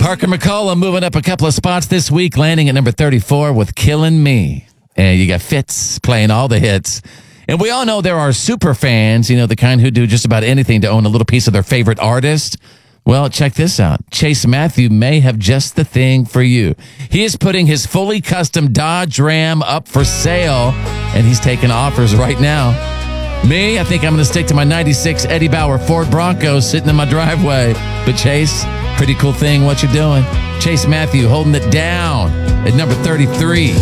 Parker McCollum moving up a couple of spots this week, landing at number 34 with Killing Me. And you got Fitz playing all the hits. And we all know there are super fans, the kind who do just about anything to own a little piece of their favorite artist. Well, check this out. Chase Matthew may have just the thing for you. He is putting his fully custom Dodge Ram up for sale, and he's taking offers right now. Me, I think I'm going to stick to my 96 Eddie Bauer Ford Bronco sitting in my driveway. But Chase, pretty cool thing what you're doing. Chase Matthew holding it down at number 33.